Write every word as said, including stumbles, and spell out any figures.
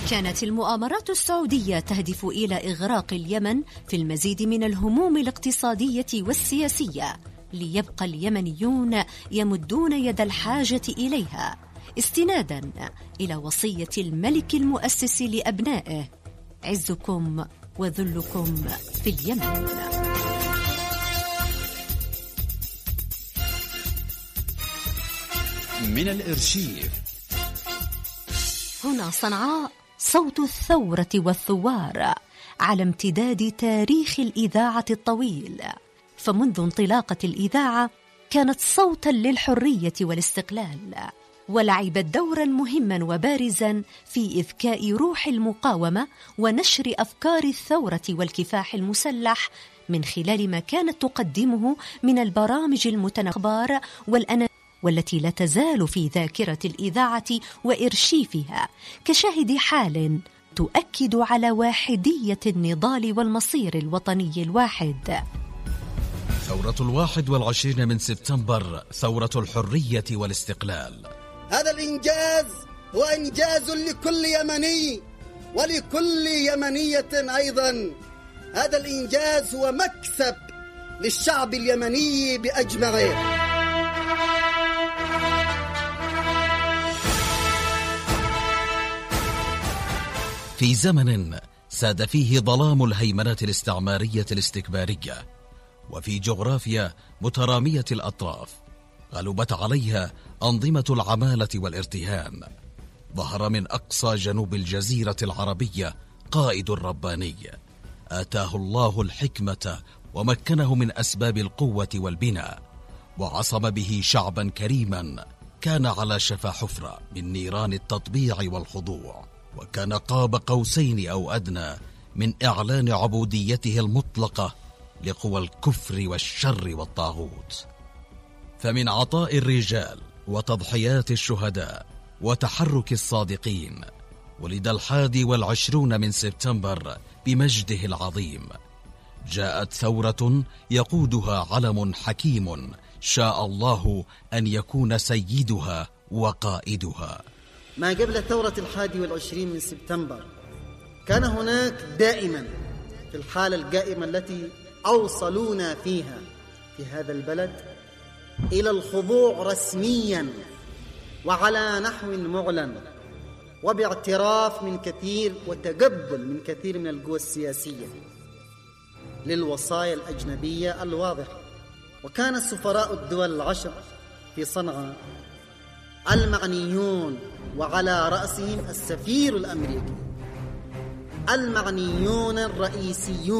كانت المؤامرات السعودية تهدف إلى إغراق اليمن في المزيد من الهموم الاقتصادية والسياسية، ليبقى اليمنيون يمدون يد الحاجة إليها استنادا إلى وصية الملك المؤسس لأبنائه: عزكم وذلكم في اليمن. من الإرشيف. هنا صنعاء، صوت الثورة والثوار على امتداد تاريخ الإذاعة الطويل، فمنذ انطلاقة الإذاعة كانت صوتا للحرية والاستقلال، ولعبت دورا مهما وبارزا في إذكاء روح المقاومة ونشر أفكار الثورة والكفاح المسلح من خلال ما كانت تقدمه من البرامج المتنوعة والأنا والتي لا تزال في ذاكرة الإذاعة وإرشيفها كشاهد حال تؤكد على واحدية النضال والمصير الوطني الواحد. ثورة الواحد والعشرين من سبتمبر، ثورة الحرية والاستقلال. هذا الإنجاز هو إنجاز لكل يمني ولكل يمنية أيضا. هذا الإنجاز هو مكسب للشعب اليمني بأجمعه. في زمن ساد فيه ظلام الهيمنة الاستعمارية الاستكبارية، وفي جغرافيا مترامية الأطراف غلبت عليها أنظمة العمالة والارتهان، ظهر من أقصى جنوب الجزيرة العربية قائد رباني آتاه الله الحكمة ومكنه من أسباب القوة والبناء، وعصم به شعبا كريما كان على شفا حفرة من نيران التطبيع والخضوع، وكان قاب قوسين أو أدنى من إعلان عبوديته المطلقة لقوى الكفر والشر والطاغوت. فمن عطاء الرجال وتضحيات الشهداء وتحرك الصادقين ولد الحادي والعشرون من سبتمبر بمجده العظيم. جاءت ثورة يقودها علم حكيم شاء الله أن يكون سيدها وقائدها. ما قبل ثورة الحادي والعشرين من سبتمبر كان هناك دائما في الحالة القائمة التي أوصلونا فيها في هذا البلد إلى الخضوع رسميا وعلى نحو معلن وباعتراف من كثير وتقبل من كثير من القوى السياسية للوصايا الأجنبية الواضحة. وكان سفراء الدول العشر في صنعاء المعنيون، وعلى رأسهم السفير الأمريكي، المعنيون الرئيسيون